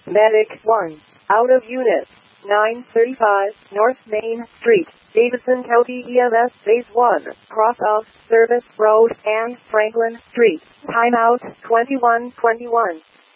Medic 1. Out of unit. 935 North Main Street, Davidson County EMS Phase 1, cross of Service Road and Franklin Street. Timeout 21:21.